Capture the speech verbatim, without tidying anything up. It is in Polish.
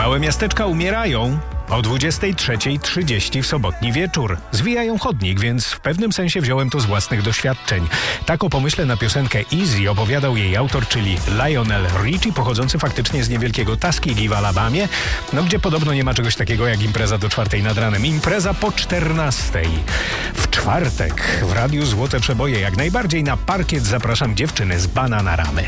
Małe miasteczka umierają o dwudziestej trzeciej trzydzieści w sobotni wieczór. Zwijają chodnik, więc w pewnym sensie wziąłem to z własnych doświadczeń. Tak o pomyśle na piosenkę Easy opowiadał jej autor, czyli Lionel Richie, pochodzący faktycznie z niewielkiego Tuskegee w Alabamie, no gdzie podobno nie ma czegoś takiego jak impreza do czwartej nad ranem. Impreza po czternastej. W czwartek w Radiu Złote Przeboje jak najbardziej na parkiet zapraszam dziewczyny z Bananaramy.